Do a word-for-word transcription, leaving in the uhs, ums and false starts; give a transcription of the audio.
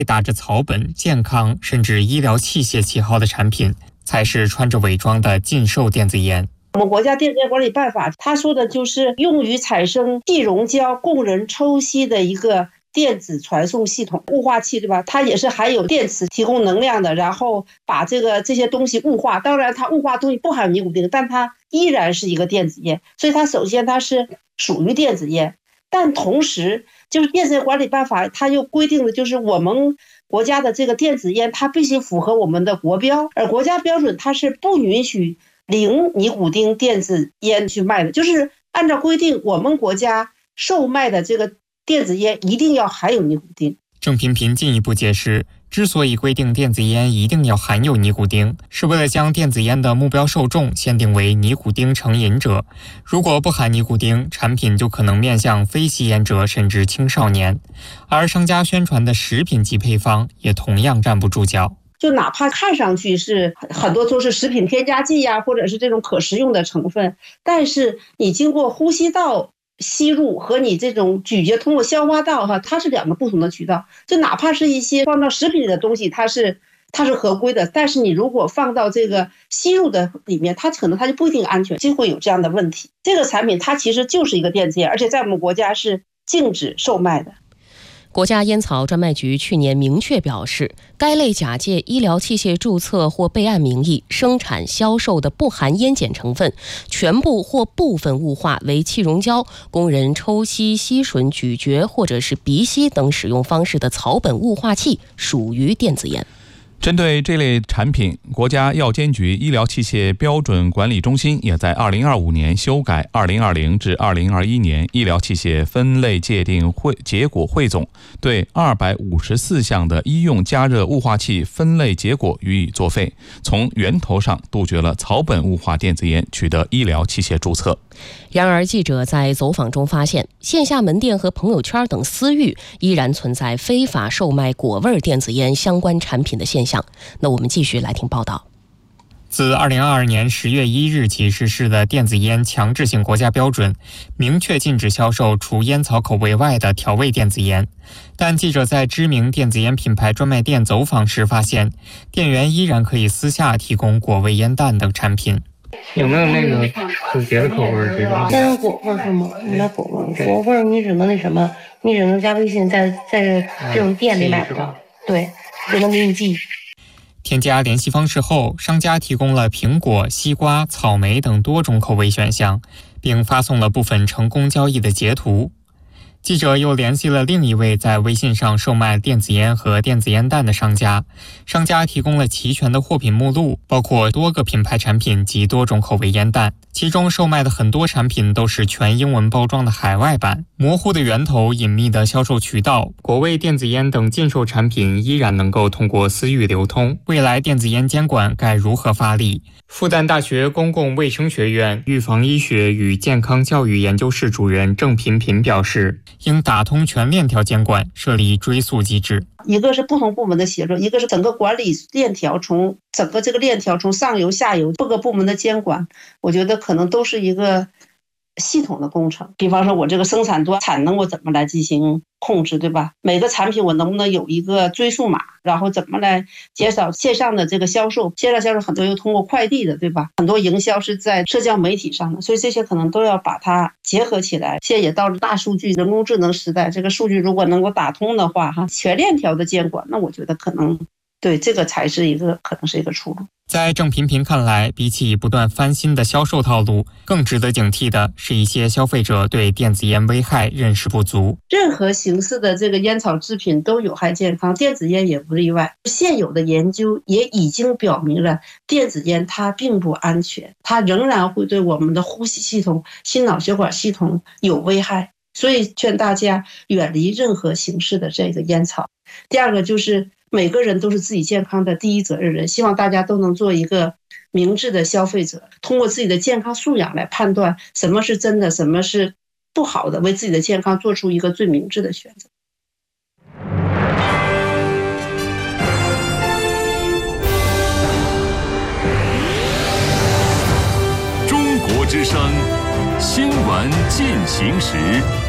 打着草本、健康甚至医疗器械旗号的产品，才是穿着伪装的禁售电子烟。 我们国家电子烟管理办法，他说的就是用于产生地溶胶供人抽吸的一个电子传送系统雾化器，对吧？它也是含有电池提供能量的，然后把这个这些东西雾化。当然，它雾化东西不含有尼古丁，但它依然是一个电子烟，所以它首先它是属于电子烟。但同时，就是电子烟管理办法，它又规定的就是我们国家的这个电子烟，它必须符合我们的国标，而国家标准它是不允许零尼古丁电子烟去卖的，就是按照规定，我们国家售卖的这个电子烟一定要含有尼古丁。 郑频频进一步解释，之所以规定电子烟一定要含有尼古丁，是为了将电子烟的目标受众限定为尼古丁成瘾者。如果不含尼古丁，产品就可能面向非吸烟者甚至青少年。而商家宣传的食品级配方也同样站不住脚。 就哪怕看上去是很多都是食品添加剂呀、啊，或者是这种可食用的成分，但是你经过呼吸道吸入和你这种咀嚼通过消化道哈，它是两个不同的渠道。就哪怕是一些放到食品里的东西，它是它是合规的，但是你如果放到这个吸入的里面，它可能它就不一定安全，就会有这样的问题。这个产品它其实就是一个电子烟，而且在我们国家是禁止售卖的。 国家烟草专卖局去年明确表示，该类假借医疗器械注册或备案名义生产销售的不含烟碱成分，全部或部分雾化为气溶胶，供人抽吸、吸吮、咀嚼或者是鼻吸等使用方式的草本雾化器，属于电子烟。 针对这类产品，国家药监局医疗器械标准管理中心也在二零二五年修改二零二零至二零二一年医疗器械分类界定会结果汇总，对二百五十四项的医用加热雾化器分类结果予以作废，从源头上杜绝了草本雾化电子烟取得医疗器械注册。 然而，记者在走访中发现，线下门店和朋友圈等私域依然存在非法售卖果味电子烟相关产品的现象。那我们继续来听报道。 自二零二二年十月一日起实施的电子烟强制性国家标准，明确禁止销售除烟草口味外的调味电子烟。但记者在知名电子烟品牌专卖店走访时发现，店员依然可以私下提供果味烟弹等产品。 有没有那个别的口味这种？ 单有果味是吗？没果味，果味你只能那什么，你只能加微信，在在这种店里买不到，对，只能给你寄。 添加联系方式后，商家提供了苹果、西瓜、草莓等多种口味选项，并发送了部分成功交易的截图。记者又联系了另一位在微信上售卖电子烟和电子烟弹的商家，商家提供了齐全的货品目录，包括多个品牌产品及多种口味烟弹，其中售卖的很多产品都是全英文包装的海外版。模糊的源头、隐秘的销售渠道，果味电子烟等禁售产品依然能够通过私域流通。未来电子烟监管该如何发力？复旦大学公共卫生学院预防医学与健康教育研究室主任郑频频表示，应打通全链条监管，设立追溯机制。 一个是不同部门的协作，一个是整个管理链条，从整个这个链条从上游下游各个部门的监管，我觉得可能都是一个系统的工程。比方说我这个生产端产能我怎么来进行控制，对吧？每个产品我能不能有一个追溯码，然后怎么来减少线上的这个销售，线上销售很多又通过快递的，对吧？很多营销是在社交媒体上的，所以这些可能都要把它结合起来。现在也到了大数据人工智能时代，这个数据如果能够打通的话哈，全链条的监管，那我觉得可能对这个才是一个可能是一个出路。 在郑频频看来，比起不断翻新的销售套路，更值得警惕的是一些消费者对电子烟危害认识不足。 任何形式的这个烟草制品都有害健康，电子烟也不例外。现有的研究也已经表明了，电子烟它并不安全，它仍然会对我们的呼吸系统、心脑血管系统有危害。所以劝大家远离任何形式的这个烟草。第二个就是每个人都是自己健康的第一责任人，希望大家都能做一个明智的消费者，通过自己的健康素养来判断什么是真的，什么是不好的，为自己的健康做出一个最明智的选择。 中国之声新闻进行时。